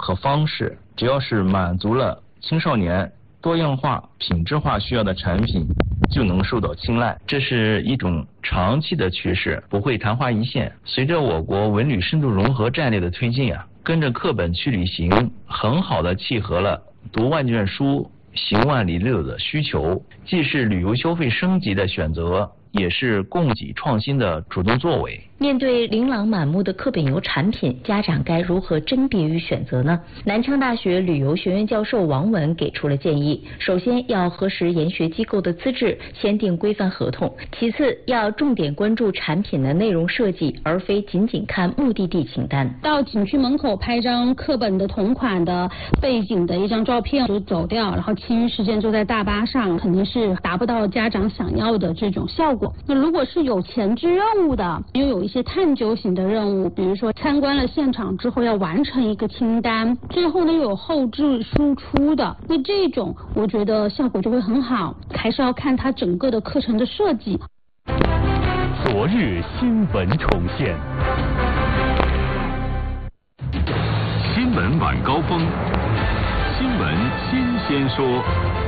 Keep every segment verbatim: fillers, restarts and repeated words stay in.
和方式，只要是满足了青少年多样化、品质化需要的产品，就能受到青睐。这是一种长期的趋势，不会昙花一现。随着我国文旅深度融合战略的推进啊，跟着课本去旅行，很好的契合了读万卷书、行万里路的需求，既是旅游消费升级的选择，也是供给创新的主动作为。 面对琳琅满目的课本游产品，家长该如何甄别与选择呢？南昌大学旅游学院教授王文给出了建议：首先要核实研学机构的资质，签订规范合同；其次要重点关注产品的内容设计，而非仅仅看目的地清单。 到景区门口拍张课本的同款的背景的一张照片就走掉，然后其余时间坐在大巴上，肯定是达不到家长想要的这种效果。那如果是有前置任务的，又有一些探究型的任务，比如说参观了现场之后要完成一个清单，最后呢有后置输出的，那这种我觉得效果就会很好，还是要看它整个的课程的设计。 昨日新闻重现，新闻晚高峰，新闻新鲜说。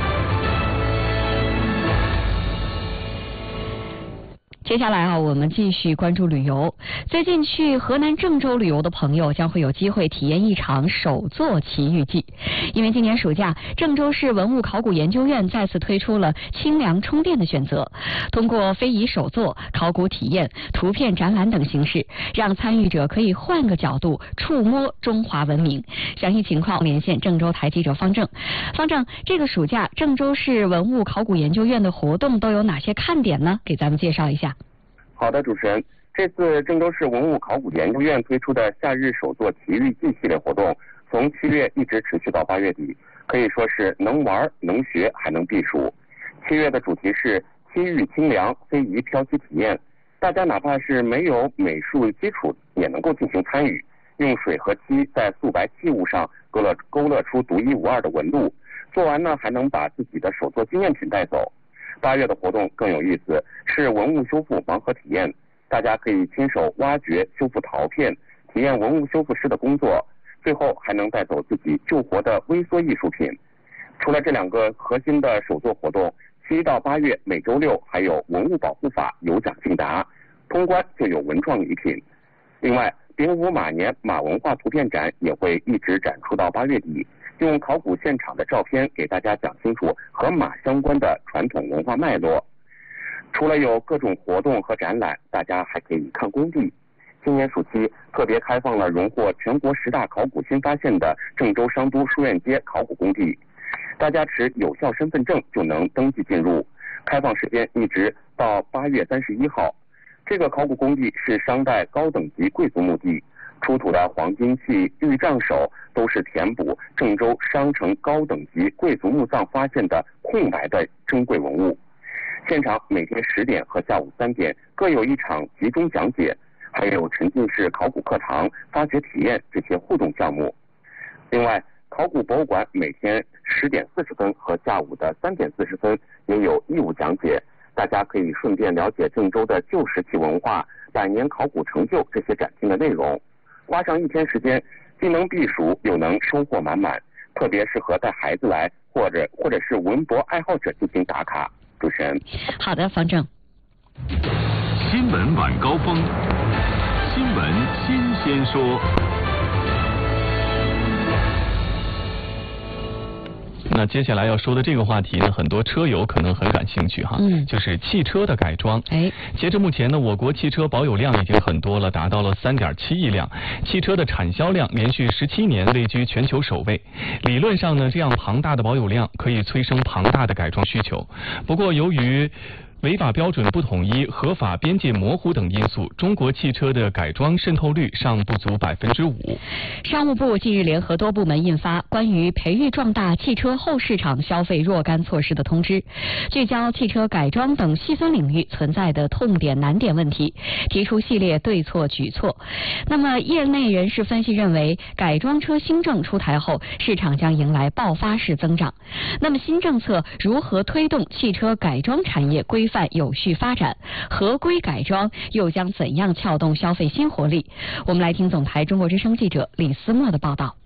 接下来啊，我们继续关注旅游。最近去河南郑州旅游的朋友将会有机会体验一场手作奇遇记，因为今年暑假，郑州市文物考古研究院再次推出了清凉充电的选择，通过非遗手作、考古体验、图片展览等形式，让参与者可以换个角度触摸中华文明。详细情况连线郑州台记者方正。方正，这个暑假郑州市文物考古研究院的活动都有哪些看点呢？给咱们介绍一下。 好的，主持人，这次郑州市文物考古研究院推出的夏日手作奇遇记系列活动，从七月一直持续到八月底，可以说是能玩、能学，还能避暑。七月的主题是七遇清凉非遗漂漆体验，大家哪怕是没有美术基础，也能够进行参与，用水和漆在素白器物上勾勒勾勒出独一无二的纹路，做完呢还能把自己的手作纪念品带走。八月的活动更有意思，是文物修复盲盒体验，大家可以亲手挖掘、修复陶片，体验文物修复师的工作，最后还能带走自己救活的微缩艺术品。除了这两个核心的手作活动，七到八月每周六还有文物保护法有奖竞答，通关就有文创礼品。另外，丙午马年马文化图片展也会一直展出到八月底，用考古现场的照片给大家讲清楚和马相关的传统文化脉络。除了有各种活动和展览，大家还可以看工地。今年暑期特别开放了荣获全国十大考古新发现的郑州商都书院街考古工地，大家持有效身份证就能登记进入，开放时间一直到八月三十一号。这个考古工地是商代高等级贵族墓地，出土的黄金器、玉杖首都是填补郑州商城高等级贵族墓葬发现的空白的珍贵文物。现场每天十点和下午三点各有一场集中讲解，还有沉浸式考古课堂、发掘体验这些互动项目。另外，考古博物馆每天十点四十分和下午的三点四十分也有义务讲解，大家可以顺便了解郑州的旧石器文化、百年考古成就这些展厅的内容。花上一天时间，既能避暑又能收获满满，特别适合带孩子来，或者或者是文博爱好者进行打卡。主持人， 好的，方正。 新闻晚高峰，新闻新鲜说。 那接下来要说的这个话题呢，很多车友可能很感兴趣哈， 嗯， 就是汽车的改装。 哎， 截至目前呢，我国汽车保有量已经很多了，达到了三点七亿辆，汽车的产销量连续十七年位居全球首位。理论上呢，这样庞大的保有量可以催生庞大的改装需求。不过由于违法标准不统一、合法边界模糊等因素，中国汽车的改装渗透率尚不足百分之五。 商务部近日联合多部门印发关于培育壮大汽车后市场消费若干措施的通知，聚焦汽车改装等细分领域存在的痛点难点问题，提出系列对策举措。那么，业内人士分析认为，改装车新政出台后，市场将迎来爆发式增长。那么，新政策如何推动汽车改装产业规范有序发展？合规改装又将怎样撬动消费新活力？我们来听总台中国之声记者李思墨的报道。